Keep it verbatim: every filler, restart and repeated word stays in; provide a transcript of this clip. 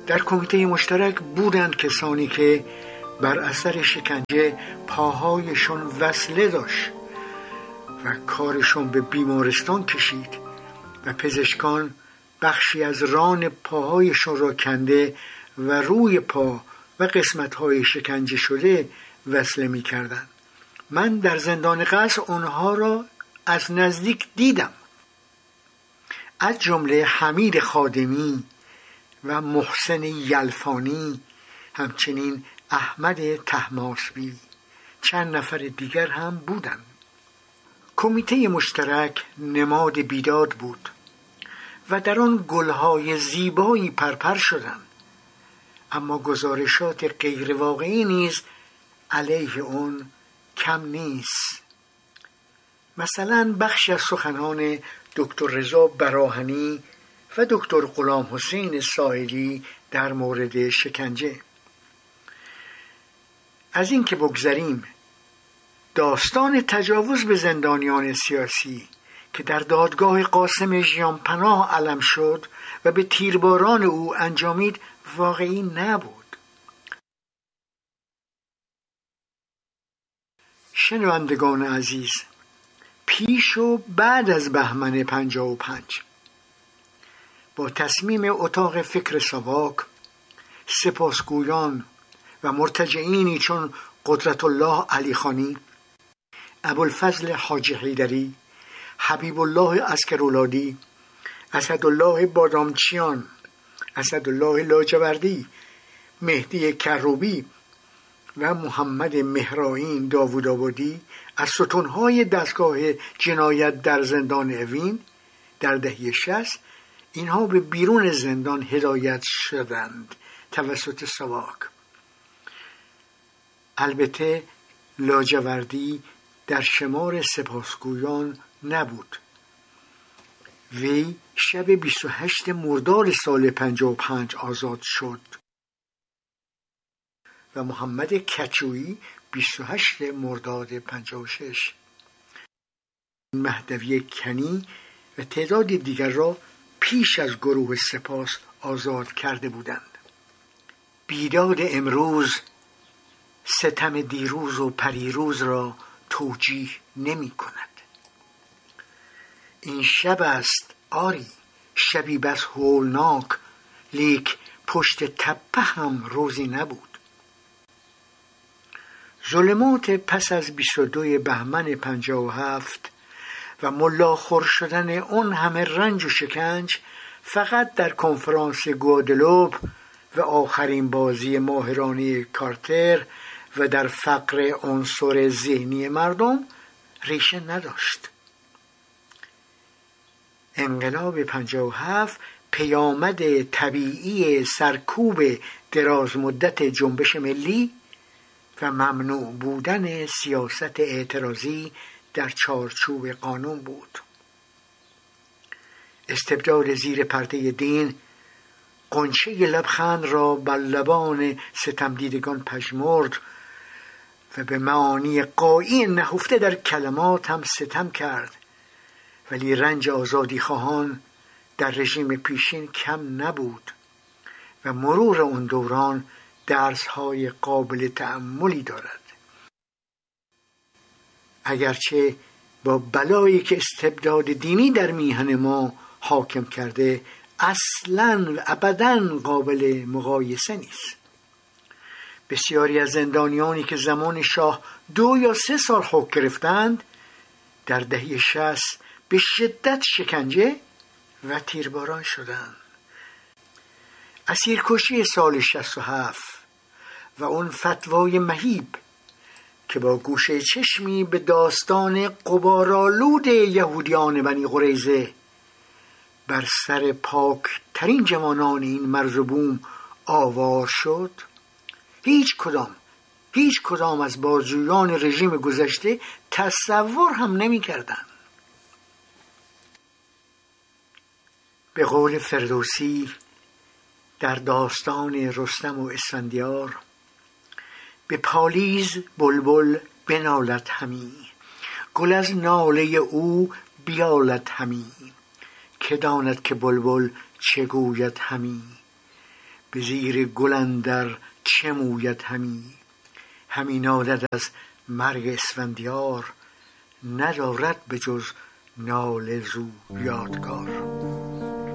در کمیته مشترک بودند کسانی که بر اثر شکنجه پاهایشون وصله داشت و کارشون به بیمارستان کشید و پزشکان بخشی از ران پاهایشون را کنده و روی پا و قسمت‌های شکنجه شده وصله می‌کردند. من در زندان قصر آنها را از نزدیک دیدم، از جمله حمید خادمی و محسن یلفانی، همچنین احمد طهماسبی. چند نفر دیگر هم بودند. کمیته مشترک نماد بیداد بود و در آن گلهای زیبایی پرپر شدند، اما گزارشات غیر واقعی نیز علیه آن کم نیست. مثلا بخشی از سخنان دکتر رضا براهنی و دکتر غلام حسین ساعدی در مورد شکنجه. از این که بگذریم، داستان تجاوز به زندانیان سیاسی که در دادگاه قاسم ژیانپناه علم شد و به تیرباران او انجامید واقعی نبود. شنوندگان عزیز، پیش و بعد از بهمن پنجاه و پنج با تصمیم اتاق فکر ساواک، سپاسگویان و مرتجعینی چون قدرت الله علی خانی، ابوالفضل حاجی حیدری، حبیب الله عسکرولادی، اسدالله بادامچیان، اسدالله لاجوردی، مهدی کروبی و محمد مهرائین داوودآبادی از ستونهای دستگاه جنایت در زندان اوین در دهه شصت اینها به بیرون زندان هدایت شدند توسط ساواک. البته لاجوردی در شمار سپاسگویان نبود. وی شب بیست و هشتم مرداد سال پنجاه و پنج آزاد شد و محمد کچویی بیست و هشتم مرداد پنجاه و شش. مهدوی کنی و تعداد دیگر را پیش از گروه سپاس آزاد کرده بودند. بیداد امروز ستم دیروز و پریروز را توجیه نمی کند. این شب است آری، شبی بس هولناک، لیک پشت تپه هم روزی نبود. ظلمات پس از بیست و دو بهمن پنجاه و هفت و ملاخور شدن اون همه رنج و شکنج فقط در کنفرانس گوادلوپ و آخرین بازی ماهرانه کارتر و در فقر عنصر ذهنی مردم ریشه نداشت. انقلاب پنجاه و هفت پیامد طبیعی سرکوب دراز مدت جنبش ملی و ممنوع بودن سیاست اعتراضی در چارچوب قانون بود. استبداد زیر پرده دین غنچه لبخند را بر لبان ستمدیدگان پژمرد و به معانی غایی نهفته در کلمات هم ستم کرد، ولی رنج آزادی خواهان در رژیم پیشین کم نبود و مرور اون دوران درس‌های قابل تأملی دارد. اگرچه با بلایی که استبداد دینی در میهن ما حاکم کرده اصلاً و ابداً قابل مقایسه نیست. بسیاری از زندانیانی که زمان شاه دو یا سه سال حکم گرفتند در دهه شصت به شدت شکنجه و تیرباران شدند. اسیرکشی سال شصت و هفت و اون فتوای مهیب که با گوشه چشمی به داستان غبارآلود یهودیان بنی قریظه بر سر پاک ترین جوانان این مرز و بوم آوار شد، هیچ کدام هیچ کدام از بازجویان رژیم گذشته تصور هم نمی کردند. به قول فردوسی در داستان رستم و اسفندیار، به پالیز بلبل بنالد همی، گل از ناله او بیالد همی، که داند که بلبل چه گوید همی، به زیر گل اندر چه موید همی، همی نالد از مرگ اسفندیار، ندارد به جز ناله زو یادگار.